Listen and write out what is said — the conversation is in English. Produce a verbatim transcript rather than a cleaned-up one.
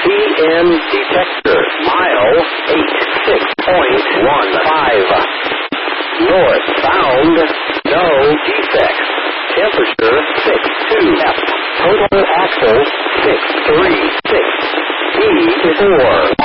C M detector, mile eight six point one five. Northbound, no defects. Temperature six two F. Total axle six three six. Speed four.